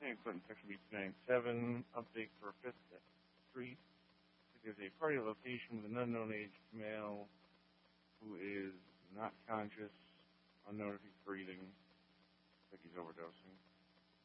Hey, Clinton, section B297, update for 5th Street. There's a party location with an unknown aged male who is not conscious, unknown if he's breathing, like he's overdosing.